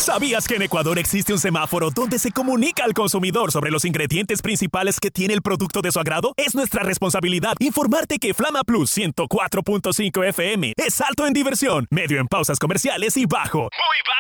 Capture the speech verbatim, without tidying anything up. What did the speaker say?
¿Sabías que en Ecuador existe un semáforo donde se comunica al consumidor sobre los ingredientes principales que tiene el producto de su agrado? Es nuestra responsabilidad informarte que Flama Plus ciento cuatro punto cinco F M es alto en diversión, medio en pausas comerciales y bajo, muy